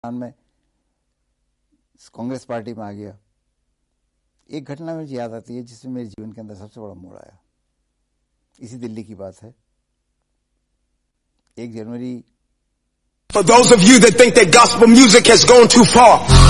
में कांग्रेस पार्टी में आ गया। एक घटना मुझे याद आती है जिसमें मेरे जीवन के अंदर सबसे बड़ा मोड़ आया। इसी दिल्ली की बात है। 1 जनवरी For those of you that think that gospel music has gone too far,